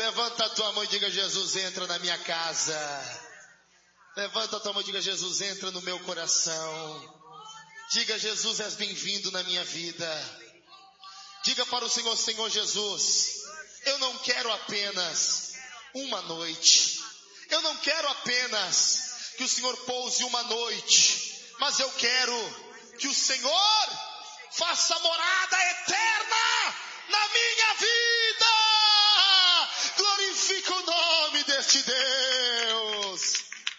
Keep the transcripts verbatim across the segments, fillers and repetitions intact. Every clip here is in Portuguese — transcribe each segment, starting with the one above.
Levanta a tua mão e diga: Jesus, entra na minha casa. Levanta a tua mão e diga: Jesus, entra no meu coração. Diga: Jesus, és bem-vindo na minha vida. Diga para o Senhor: Senhor Jesus, eu não quero apenas uma noite. Eu não quero apenas que o Senhor pouse uma noite, mas eu quero que o Senhor faça morada eterna na minha vida. Glorifica o nome deste Deus.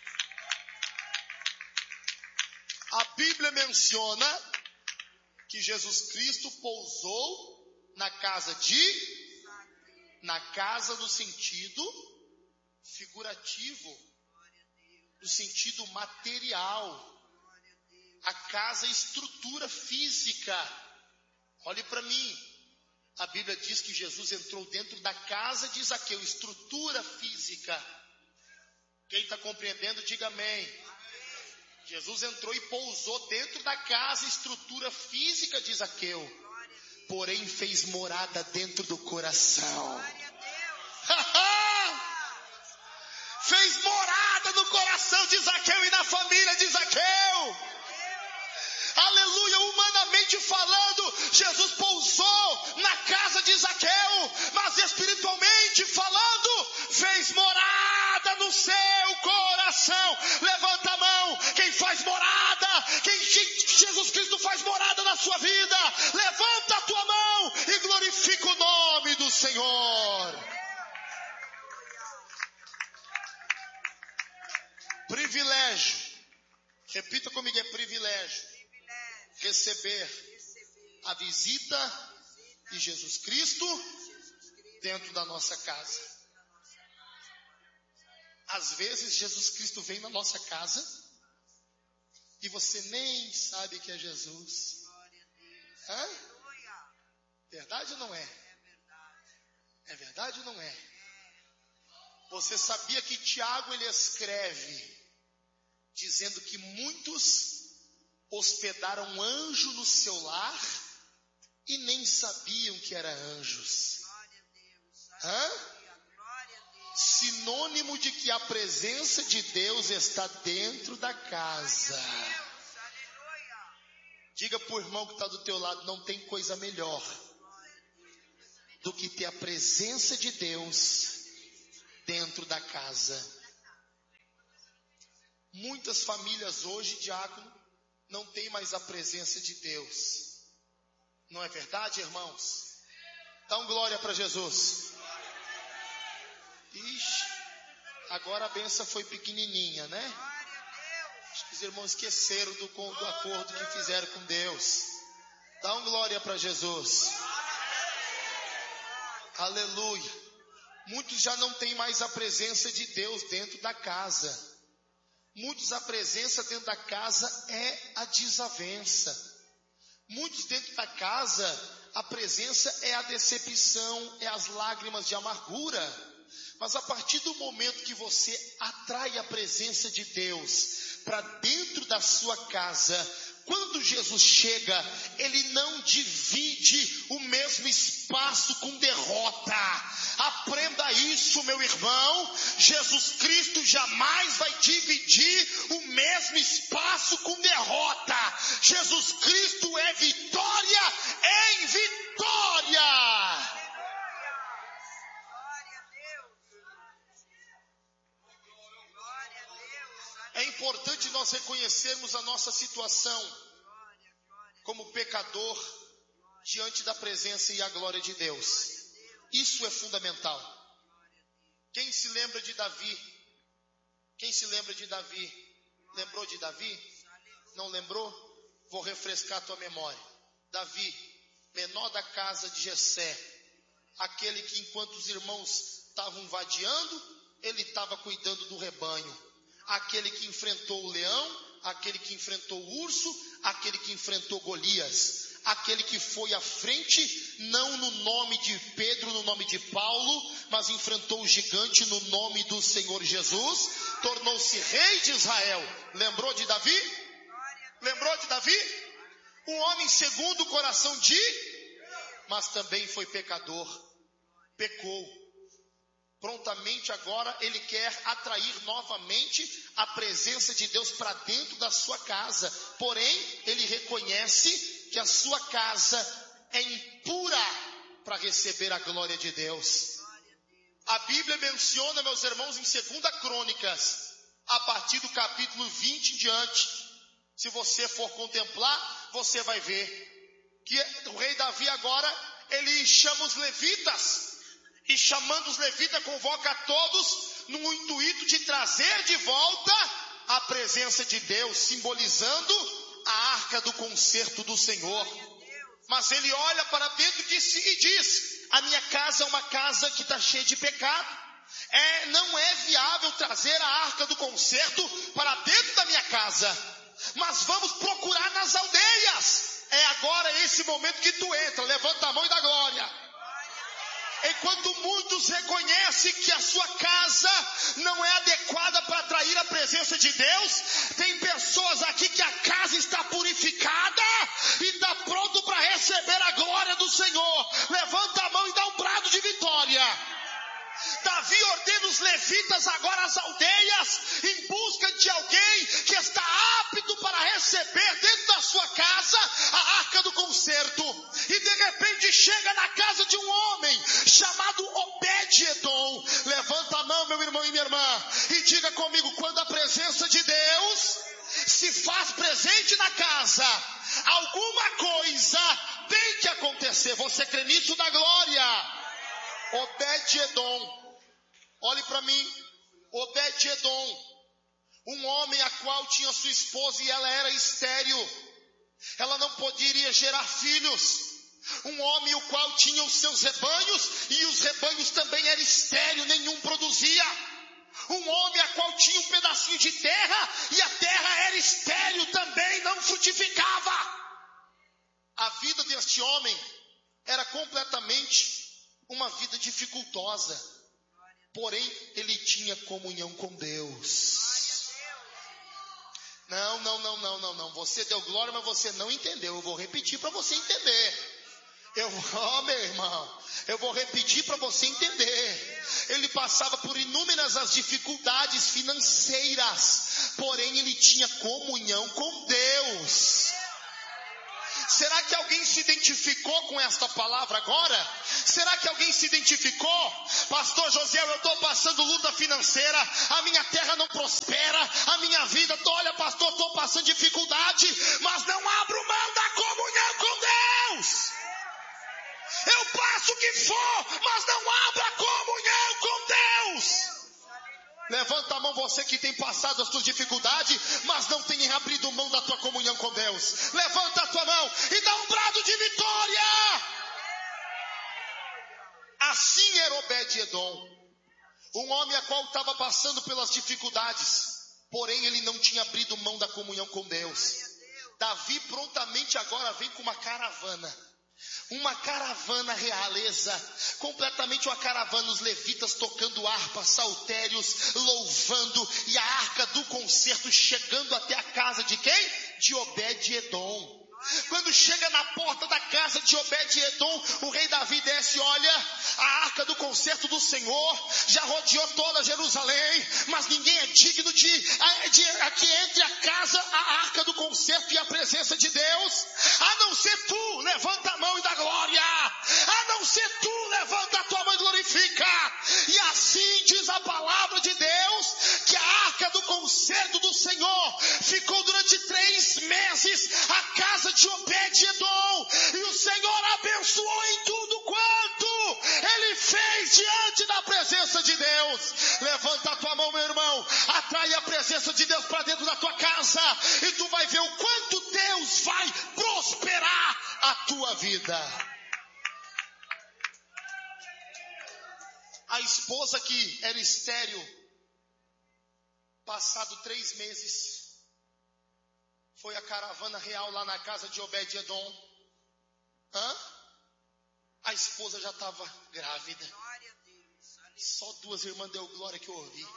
A Bíblia menciona que Jesus Cristo pousou na casa de, na casa no sentido figurativo, no sentido material. A casa é estrutura física. Olhe para mim. A Bíblia diz que Jesus entrou dentro da casa de Zaqueu, estrutura física. Quem está compreendendo, diga amém. Jesus entrou e pousou dentro da casa, estrutura física de Zaqueu. Porém fez morada dentro do coração. Fez morada no coração de Zaqueu e na família de Zaqueu. Aleluia, humanamente falando, Jesus pousou na casa de Zaqueu, mas espiritualmente falando, fez morada no seu coração. Levanta a mão, quem faz morada, quem Jesus Cristo faz morada na sua vida, levanta a tua mão e glorifica o nome do Senhor. Privilégio, repita comigo, é privilégio receber a visita de Jesus Cristo dentro da nossa casa. Às vezes Jesus Cristo vem na nossa casa e você nem sabe que é Jesus. Hã? Verdade ou não é? É verdade ou não é? Você sabia que Tiago ele escreve dizendo que muitos hospedaram um anjo no seu lar e nem sabiam que eram anjos. Hã? Sinônimo de que a presença de Deus está dentro da casa. Diga para o irmão que está do teu lado: não tem coisa melhor do que ter a presença de Deus dentro da casa. Muitas famílias hoje, diácono, não tem mais a presença de Deus. Não é verdade, irmãos? Dá um glória para Jesus. Ixi, agora a benção foi pequenininha, né? Acho que os irmãos esqueceram do, do acordo que fizeram com Deus. Dá um glória para Jesus. Aleluia. Muitos já não têm mais a presença de Deus dentro da casa. Muitos, a presença dentro da casa é a desavença. Muitos dentro da casa, a presença é a decepção, é as lágrimas de amargura. Mas a partir do momento que você atrai a presença de Deus para dentro da sua casa, quando Jesus chega, Ele não divide o mesmo espaço com derrota. Aprenda isso, meu irmão. Jesus Cristo jamais vai dividir o mesmo espaço com derrota. Jesus Cristo é vitória em vitória. É importante nós reconhecermos a nossa situação como pecador diante da presença e a glória de Deus. Isso é fundamental. Quem se lembra de Davi? Quem se lembra de Davi? Lembrou de Davi? Não lembrou? Vou refrescar a tua memória. Davi, menor da casa de Jessé, aquele que enquanto os irmãos estavam vadiando, ele estava cuidando do rebanho. Aquele que enfrentou o leão, aquele que enfrentou o urso, aquele que enfrentou Golias, aquele que foi à frente, não no nome de Pedro, no nome de Paulo, mas enfrentou o gigante no nome do Senhor Jesus, tornou-se rei de Israel. Lembrou de Davi? Lembrou de Davi? Um homem segundo o coração de, mas também foi pecador, pecou, prontamente agora ele quer atrair novamente a presença de Deus para dentro da sua casa. Porém, ele reconhece que a sua casa é impura para receber a glória de Deus. A Bíblia menciona, meus irmãos, em Segunda Crônicas, a partir do capítulo vinte em diante. Se você for contemplar, você vai ver que o rei Davi agora, ele chama os levitas, e chamando os levitas, convoca a todos no intuito de trazer de volta a presença de Deus, simbolizando a arca do concerto do Senhor. Mas ele olha para dentro de si e diz: a minha casa é uma casa que está cheia de pecado. É, não é viável trazer a arca do concerto para dentro da minha casa. Mas vamos procurar nas aldeias. É agora esse momento que tu entra. Levanta a mão e dá glória. Enquanto muitos reconhecem que a sua casa não é adequada para atrair a presença de Deus, tem pessoas aqui que a casa está purificada e está pronto para receber a glória do Senhor. Levanta a mão e dá um brado de vitória. Davi ordena os levitas agora às aldeias, em busca de alguém que está apto para receber dentro da sua casa a arca do concerto. E de repente chega na casa de um homem chamado Obed-edom. Levanta a mão, meu irmão e minha irmã, e diga comigo: quando a presença de Deus se faz presente na casa, alguma coisa tem que acontecer. Você crê nisso? Da glória. Obed-edom, olhe para mim. Obed-edom, um homem a qual tinha sua esposa e ela era estéril, ela não poderia gerar filhos. Um homem o qual tinha os seus rebanhos e os rebanhos também eram estéreis, nenhum produzia. Um homem a qual tinha um pedacinho de terra e a terra era estéril, também não frutificava. A vida deste homem era completamente uma vida dificultosa, porém ele tinha comunhão com Deus. Não, não, não, não, não, não. Você deu glória, mas você não entendeu. Eu vou repetir para você entender. Eu, oh, meu irmão, eu vou repetir para você entender. Ele passava por inúmeras as dificuldades financeiras, porém ele tinha comunhão com Deus. Será que alguém se identificou com esta palavra agora? Será que alguém se identificou? Pastor José, eu estou passando luta financeira, a minha terra não prospera, a minha vida, olha pastor, estou passando dificuldade, mas não abro mão da comunhão com Deus. Eu passo o que for, mas não abro a comunhão com Deus. Levanta a mão você que tem passado as suas dificuldades, mas não tem abrido mão da tua comunhão com Deus. Levanta a tua mão e dá um brado de vitória. Assim era Obed-edom, um homem a qual estava passando pelas dificuldades, porém ele não tinha abrido mão da comunhão com Deus. Davi prontamente agora vem com uma caravana. Uma caravana realeza, completamente uma caravana, os levitas tocando harpas, saltérios, louvando, e a arca do concerto chegando até a casa de quem? De Obed-edom. Quando chega na porta da casa de Obed-edom, o rei Davi desce e olha, a arca do concerto do Senhor já rodeou toda Jerusalém, mas ninguém é digno de, de que entre a casa, a arca do concerto e a presença de Deus, a não ser tu. Levanta a mão e dá glória. A não ser tu, levanta a tua mão e glorifica. E assim diz a palavra de Deus, que a arca do concerto do Senhor ficou durante três meses a casa de Obed-edom, e o Senhor abençoou em tudo quanto ele fez diante da presença de Deus. Levanta a tua mão, meu irmão, atrai a presença de Deus para dentro da tua casa, e tu vai ver o quanto Deus vai prosperar a tua vida. A esposa que era estéril, passado três meses, foi a caravana real lá na casa de Obed-edom. Hã? A esposa já estava grávida. Só duas irmãs deu glória que eu ouvi.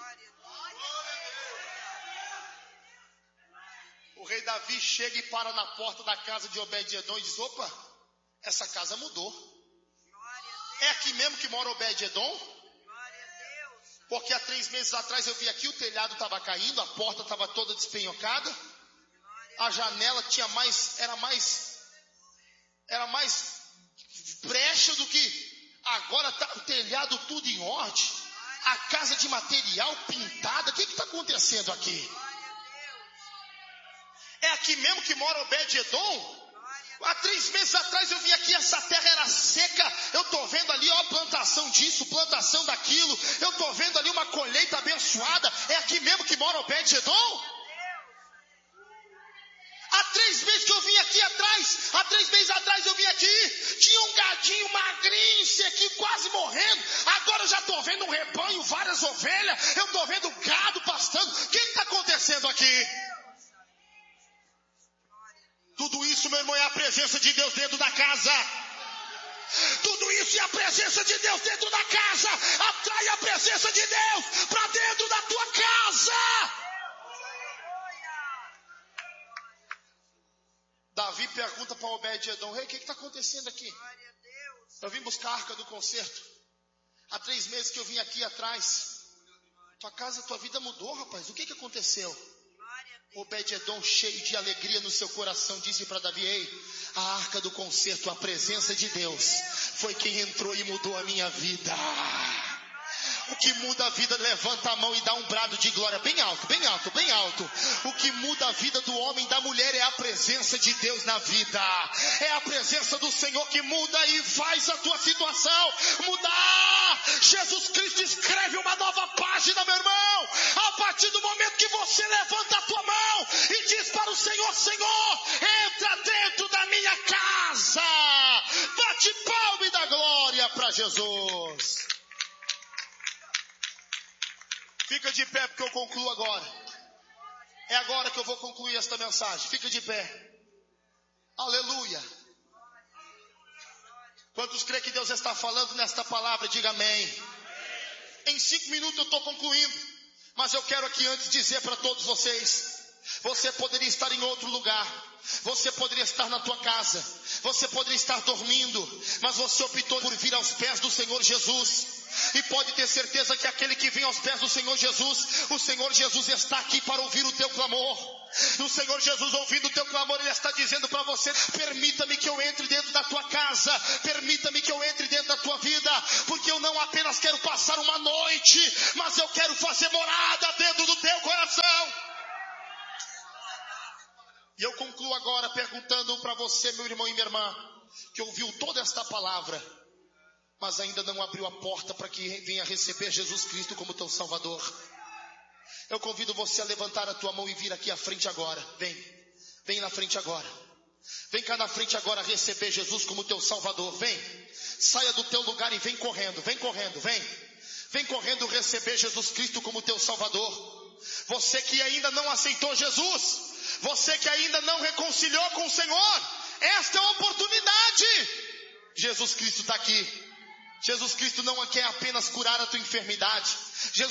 O rei Davi chega e para na porta da casa de Obed-edom e diz: opa, essa casa mudou. É aqui mesmo que mora Obed-edom? Porque há três meses atrás eu vi aqui, o telhado estava caindo, a porta estava toda despenhocada, a janela tinha mais, era mais, era mais brecha do que, agora está o telhado tudo em ordem, a casa de material pintada. O que está acontecendo aqui? É aqui mesmo que mora Obed-Edom? Há três meses atrás eu vim aqui, essa terra era seca, eu estou vendo ali, ó, plantação disso, plantação daquilo, eu estou vendo ali uma colheita abençoada. É aqui mesmo que mora Obed-Edom? Há três meses que eu vim aqui atrás, há três meses atrás eu vim aqui, tinha um gadinho magrinho, aqui quase morrendo, agora eu já estou vendo um rebanho, várias ovelhas, eu estou vendo gado pastando. O que está acontecendo aqui? Tudo isso, meu irmão, é a presença de Deus dentro da casa. Tudo isso é a presença de Deus dentro da casa. Atrai a presença de Deus para dentro da tua casa. Davi pergunta para Obed-Edom: rei, o que está acontecendo aqui? Eu vim buscar a arca do concerto. Há três meses que eu vim aqui atrás. Tua casa, tua vida mudou, rapaz. O que, que aconteceu? Obed-Edom, cheio de alegria no seu coração, disse para Davi: ei, a arca do concerto, a presença de Deus, foi quem entrou e mudou a minha vida. O que muda a vida, levanta a mão e dá um brado de glória bem alto, bem alto, bem alto. O que muda a vida do homem e da mulher é a presença de Deus na vida. É a presença do Senhor que muda e faz a tua situação mudar. Jesus Cristo escreve uma nova página, meu irmão, a partir do momento que você levanta a tua mão e diz para o Senhor: Senhor, entra dentro da minha casa. Bate palma e dá glória para Jesus. Fica de pé, porque eu concluo agora. É agora que eu vou concluir esta mensagem. Fica de pé. Aleluia. Quantos creem que Deus está falando nesta palavra? Diga amém. Em cinco minutos eu estou concluindo. Mas eu quero aqui antes dizer para todos vocês: você poderia estar em outro lugar, você poderia estar na tua casa, você poderia estar dormindo, mas você optou por vir aos pés do Senhor Jesus. E pode ter certeza que aquele que vem aos pés do Senhor Jesus, o Senhor Jesus está aqui para ouvir o teu clamor. E o Senhor Jesus, ouvindo o teu clamor, Ele está dizendo para você: permita-me que eu entre dentro da tua casa, permita-me que eu entre dentro da tua vida, porque eu não apenas quero passar uma noite, mas eu quero fazer morada dentro do teu coração. E eu concluo agora perguntando para você, meu irmão e minha irmã, que ouviu toda esta palavra, mas ainda não abriu a porta para que venha receber Jesus Cristo como teu Salvador. Eu convido você a levantar a tua mão e vir aqui à frente agora. Vem, vem na frente agora. Vem cá na frente agora receber Jesus como teu Salvador. Vem, saia do teu lugar e vem correndo, vem correndo, vem. Vem correndo receber Jesus Cristo como teu Salvador. Você que ainda não aceitou Jesus, você que ainda não reconciliou com o Senhor, esta é a oportunidade. Jesus Cristo está aqui. Jesus Cristo não quer apenas curar a tua enfermidade. Jesus